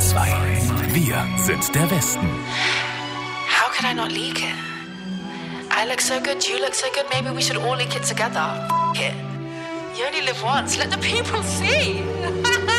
2. Wir sind der Westen. How could I not leak it? I look so good, you look so good, maybe we should all leak it together. F*** it. You only live once, let the people see.